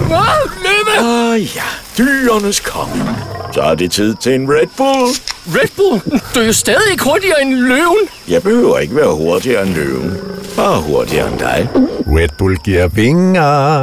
Løve! Ja, dyrenes konge. Så er det tid til en Red Bull. Red Bull? Du er jo stadig ikke hurtigere end løven. Jeg behøver ikke være hurtigere end løven. Bare hurtigere end dig. Red Bull giver vinger.